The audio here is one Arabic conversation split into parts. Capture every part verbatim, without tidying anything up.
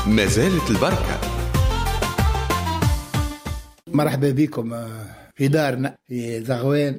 ما زالت البركة. مرحبا بكم في دارنا في زغوان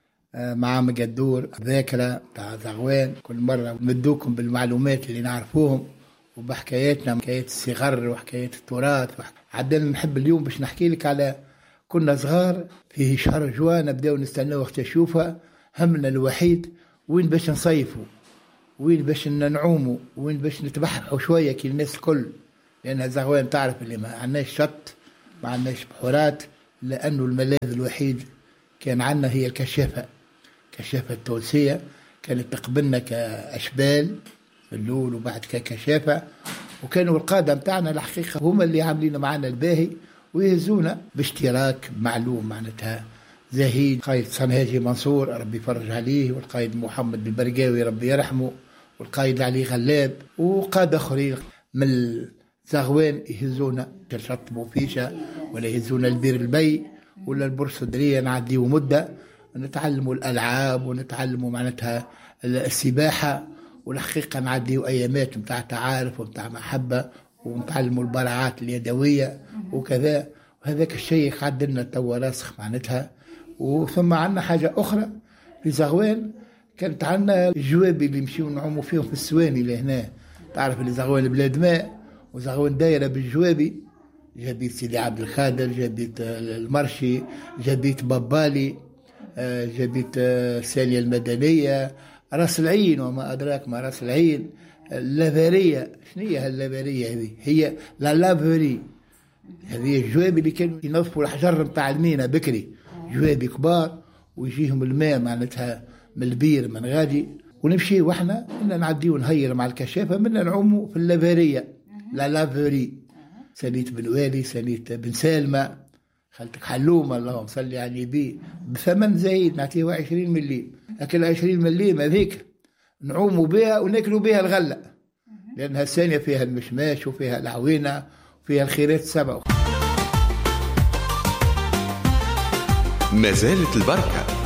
مع مقدور ذاكرة تاع زغوان. كل مرة ندوكم بالمعلومات اللي نعرفوهم وبحكاياتنا، حكايات الصغر وحكايات التراث. عدنا نحب اليوم باش نحكي لك على كنا صغار في شهر جوان، نبداو نستناو وقت نشوفها. همنا الوحيد وين باش نصيفوا، وين باش ننعوموا، وين باش نتبحروا شوية كي الناس الكل، لأن زغوان تعرف اللي ما عندناش شط، ما عندناش بحورات، لأنه الملاذ الوحيد كان عندنا هي الكشافة. كشافة التونسية كانت تقبلنا كأشبال في الأول وبعد ككشافة، وكانوا القادة متاعنا الحقيقة هما اللي عاملين معنا الباهي ويهزونا باشتراك معلوم. معناتها زهيد قائد صنهاجي منصور ربي يفرج عليه، والقائد محمد البرقاوي ربي يرحمه، والقائد علي غلاب، وقادة آخرين من زغوان يهزونا شط بوفيشة، ولا يهزونا البير البي ولا البورصدرية. نعديو مدة نتعلموا الألعاب ونتعلموا معناتها السباحة، والحقيقة نعديو أيامات متاع تعارف ومتاع محبة، ونتعلموا البراعات اليدوية وكذا. وهذاك الشيء عدلنا توا راسخ معناتها. وثم عندنا حاجة أخرى في زغوان، كانت عندنا الجوابي اللي يمشيو نعوموا فيهم في السواني لهنا. تعرف اللي زغوان بلاد ماء، وزغوان دايرة بالجوابي، جابيت سيدي عبد الخادر، جابيت المرشي، جابيت بابالي، جابيت سالية المدنية، راس العين وما أدراك ما راس العين، اللافارية. شنو هي اللافارية هذه؟ هي لا لافري، هذه الجوابي اللي كانوا ينظفوا الحجر متاع المينا بكري، جوابي كبار ويجيهم الماء معناتها من البير من غادي، ونمشي واحنا إن نعديو نهير مع الكشافة من نعوموا في اللافارية لا لافري. سنيت بن والي، سنيت بن سالمة، خالتك حلومة اللهم صلي على النبي، بثمن زايد نعطيه عشرين مليم. لكن عشرين مليم هذيك نعوموا بها وناكلوا بها الغلة، لأنها الثانية فيها المشماش وفيها العوينة وفيها الخيرات السبع. ما زالت البركة.